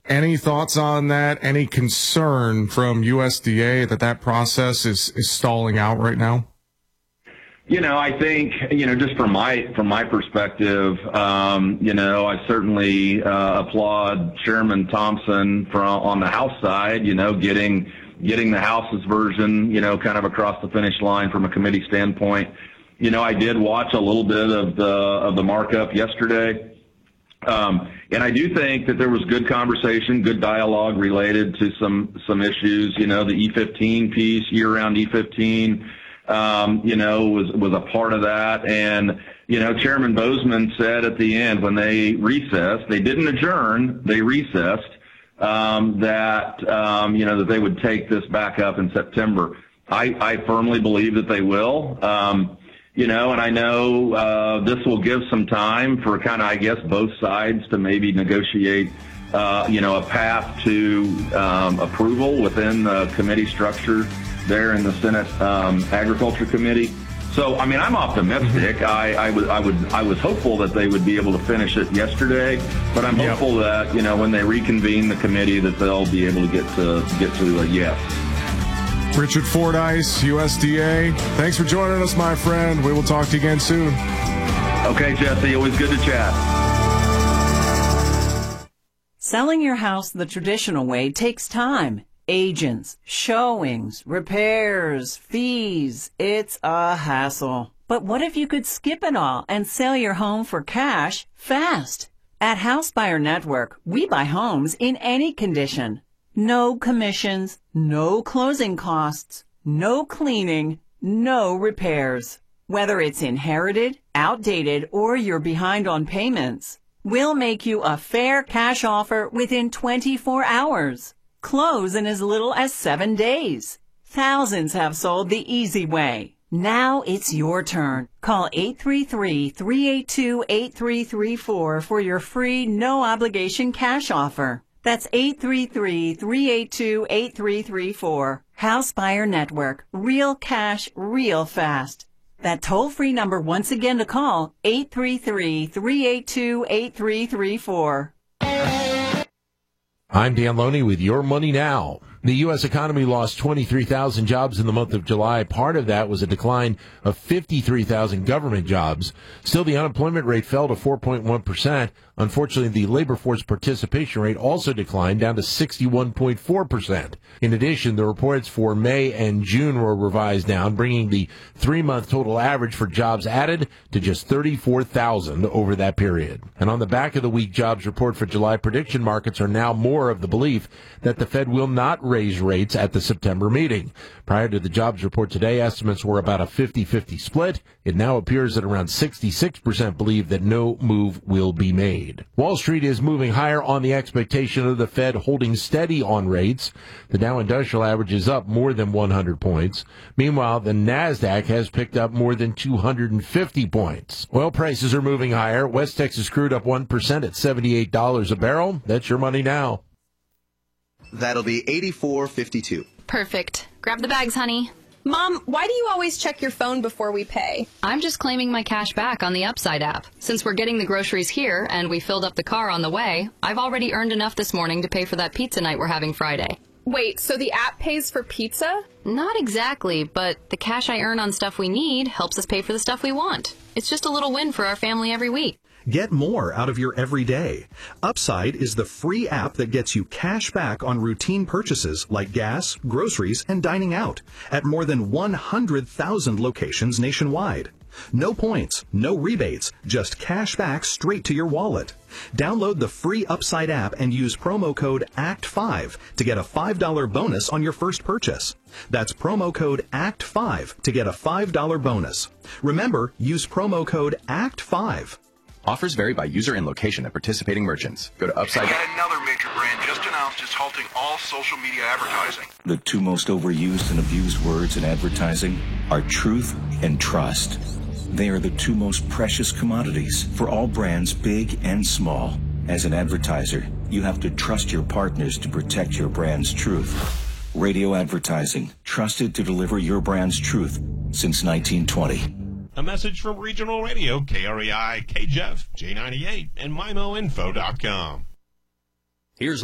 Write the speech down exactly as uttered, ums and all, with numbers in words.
Any thoughts on that? Any concern from U S D A that that process is, is stalling out right now? You know, I think, you know, just from my from my perspective, um, you know, I certainly uh, applaud Chairman Thompson from on the House side, you know, getting getting the House's version, you know, kind of across the finish line from a committee standpoint. You know, I did watch a little bit of the of the markup yesterday. Um, and I do think that there was good conversation, good dialogue related to some some issues, you know, the E fifteen piece, year-round E fifteen. Um, you know, was, was a part of that. And, you know, Chairman Bozeman said at the end when they recessed, they didn't adjourn, they recessed, um, that, um, you know, that they would take this back up in September. I, I firmly believe that they will. Um, you know, and I know, uh, this will give some time for kind of, I guess, both sides to maybe negotiate, uh, you know, a path to, um, approval within the committee structure there in the Senate um, Agriculture Committee. So, I mean, I'm optimistic. I, I, would, I, would, I was hopeful that they would be able to finish it yesterday, but I'm yep. hopeful that, you know, when they reconvene the committee that they'll be able to get to get to a yes. Richard Fordyce, U S D A, thanks for joining us, my friend. We will talk to you again soon. Okay, Jesse, always good to chat. Selling your house the traditional way takes time. Agents, showings, repairs, fees. It's a hassle. But what if you could skip it all and sell your home for cash fast? At House Buyer Network, we buy homes in any condition. No commissions, no closing costs, no cleaning, no repairs. Whether it's inherited, outdated, or you're behind on payments, we'll make you a fair cash offer within twenty-four hours. Close in as little as seven days. Thousands have sold the easy way. Now it's your turn. Call eight three three, three eight two, eight three three four for your free, no-obligation cash offer. That's eight three three, three eight two, eight three three four. House Buyer Network. Real cash, real fast. That toll-free number once again to call, eight three three, three eight two, eight three three four. I'm Dan Loney with Your Money Now. The U S economy lost twenty-three thousand jobs in the month of July. Part of that was a decline of fifty-three thousand government jobs. Still, the unemployment rate fell to four point one percent. Unfortunately, the labor force participation rate also declined down to sixty-one point four percent. In addition, the reports for May and June were revised down, bringing the three-month total average for jobs added to just thirty-four thousand over that period. And on the back of the weak jobs report for July, prediction markets are now more of the belief that the Fed will not raise rates at the September meeting. Prior to the jobs report today, estimates were about a fifty-fifty split. It now appears that around sixty-six percent believe that no move will be made. Wall Street is moving higher on the expectation of the Fed holding steady on rates. The Dow Industrial average is up more than one hundred points. Meanwhile, the NASDAQ has picked up more than two hundred fifty points. Oil prices are moving higher. West Texas crude up one percent at seventy-eight dollars a barrel. That's Your Money Now. That'll be eighty-four fifty-two. Perfect. Grab the bags, honey. Mom, why do you always check your phone before we pay? I'm just claiming my cash back on the Upside app. Since we're getting the groceries here and we filled up the car on the way, I've already earned enough this morning to pay for that pizza night we're having Friday. Wait, so the app pays for pizza? Not exactly, but the cash I earn on stuff we need helps us pay for the stuff we want. It's just a little win for our family every week. Get more out of your everyday. Upside is the free app that gets you cash back on routine purchases like gas, groceries, and dining out at more than one hundred thousand locations nationwide. No points, no rebates, just cash back straight to your wallet. Download the free Upside app and use promo code A C T five to get a five dollars bonus on your first purchase. That's promo code A C T five to get a five dollars bonus. Remember, use promo code A C T five. Offers vary by user and location at participating merchants. Go to Upside. And another major brand just announced it's halting all social media advertising. The two most overused and abused words in advertising are truth and trust. They are the two most precious commodities for all brands, big and small. As an advertiser, you have to trust your partners to protect your brand's truth. Radio advertising, trusted to deliver your brand's truth since nineteen twenty. A message from Regional Radio, K R E I, K J E F, J ninety-eight, and M I M O info dot com. Here's